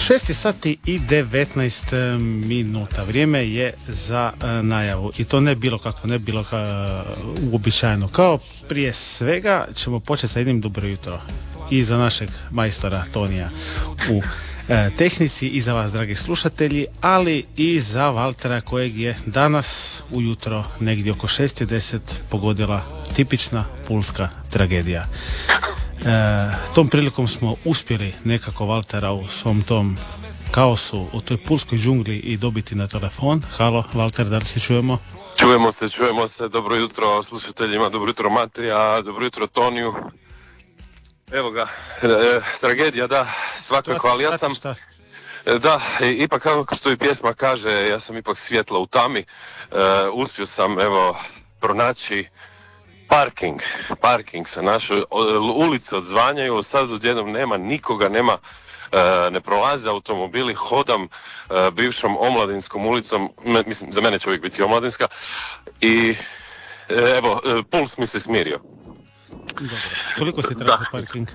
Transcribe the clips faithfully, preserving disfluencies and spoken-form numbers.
šest sati i devetnaest minuta. Vrijeme je za uh, najavu. I to ne bilo kako, ne bilo ka, uh, uobičajeno. Kao prije svega ćemo početi sa jednim dobro jutro. I za našeg majstora Tonija u uh, tehnici, i za vas, dragi slušatelji, ali i za Valtera, kojeg je danas ujutro negdje oko šest i deset pogodila tipična pulska tragedija. E, tom prilikom smo uspjeli nekako Valtera u svom tom kaosu, u toj pulskoj džungli, i dobiti na telefon. Halo, Valter, da li se čujemo? Čujemo se, čujemo se. Dobro jutro slušateljima, dobro jutro Matija, dobro jutro Toniju. Evo ga, e, tragedija, da, svakako, ali ja sam... Da, ipak kako što i pjesma kaže, ja sam ipak svjetla u tami. E, uspio sam, evo, pronaći parking, parking sa naše ulice odzvanjaju, sad odjednom nema nikoga, nema, e, ne prolaze automobili, hodam e, bivšom Omladinskom ulicom, me, mislim, za mene će uvijek biti Omladinska, i e, evo, e, puls mi se smirio. Dobro. Koliko ste tražili parking?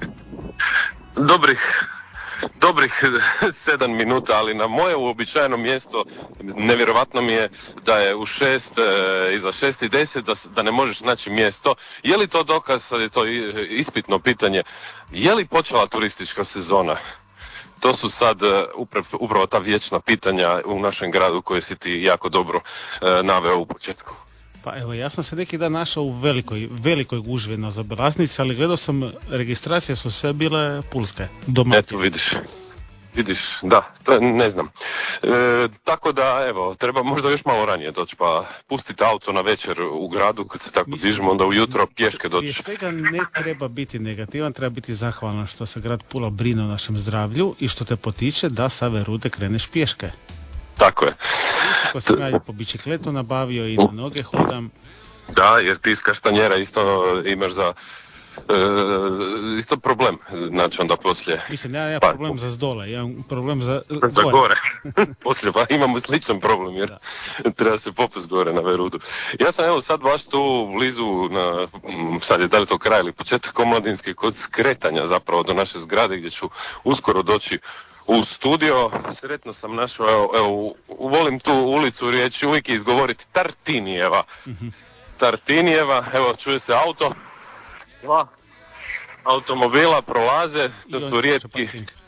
Dobrih, dobrih sedam minuta, ali na moje uobičajeno mjesto nevjerovatno mi je da je u šest, e, iza šest i deset da, da ne možeš naći mjesto. Je li to dokaz, sad je to ispitno pitanje, je li počela turistička sezona? To su sad upravo, upravo ta vječna pitanja u našem gradu koje si ti jako dobro e, naveo u početku. Pa evo, ja sam se neki dan našao u velikoj, velikoj gužvi na zaobilaznici, ali gledao sam, registracije su sve bile pulske. Domaće. Eto, vidiš. Vidiš, da, to ne znam. E, tako da, evo, treba možda još malo ranije doći, pa pustiti auto na večer u gradu, kad se tako Mislim, dižemo, onda ujutro pješke doći. Prije svega ne treba biti negativan, treba biti zahvalan što se grad Pula brine o našem zdravlju i što te potiče da sa ove rude kreneš pješke. Tako je. Tako sam ja i po bicikletu nabavio i na noge hodam. Da, jer ti iz Kaštanjera isto imaš za... E, isto problem, znači onda poslije... Mislim, ja imam problem za zdole, ja imam problem za gore. Za gore. Poslije, pa imamo sličan problem, jer da. Treba se popust gore na Verudu. Ja sam evo sad baš tu blizu, na, sad je da li to kraj ili početak Omladinske, kod skretanja zapravo do naše zgrade, gdje ću uskoro doći u studio. Sretno sam našao, evo, evo volim tu ulicu riječi uvijek izgovoriti Tartinijeva. Mm-hmm. Tartinijeva, evo čuje se auto. Dva automobila prolaze, to su rijetki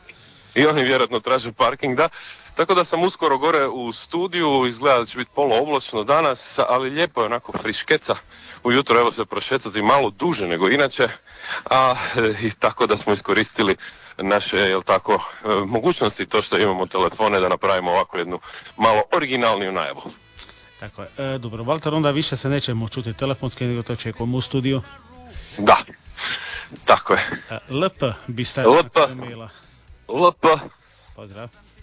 i oni vjerojatno traže parking, da. Tako da sam uskoro gore u studiju, izgleda da će biti poluoblačno danas, ali lijepo je onako friškeca. Ujutro evo se prošetati malo duže nego inače, a i tako da smo iskoristili naše, jel tako, mogućnosti, to što imamo telefone, da napravimo ovako jednu malo originalniju najavu. Tako je. E, dobro, Valter, onda više se nećemo čuti telefonski, nego to čekamo u studiju. Da, tako je. L P bi stavio na maila. L P. Pozdrav.